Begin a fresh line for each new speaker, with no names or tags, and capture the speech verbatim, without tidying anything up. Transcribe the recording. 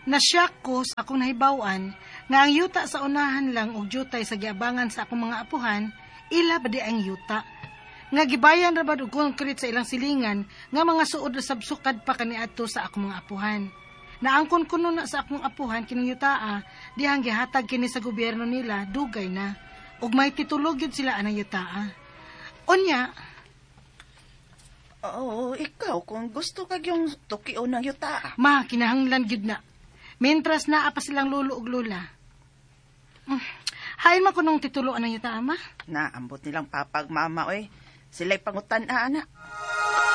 Nasyak ko sa akong nahibawan nga ang yuta sa unahan lang og jutay sa giabangan sa akong mga apuhan, ila ba di ang yuta. Nga gibayan ra bad og concrete sa ilang silingan nga mga suod ra sabsukad pa kaniadto sa akong mga apuhan. Naangkon kuno na sa akong apuhan kining yutaa, dihang gihatag kini sa gobyerno nila, dugay na. Ug may titulog yun sila anang yutaa. Unya,
Oo, ikaw, kung gusto kag yung tukio ng yuta.
ma, kinahanglan gyud na. Mentras naa pa silang lolo ug lola. Mm. Hain man ko nung tituloan ng yuta, ma.
Naambot nilang papag mama, oy. Sila'y pangutan na, anak.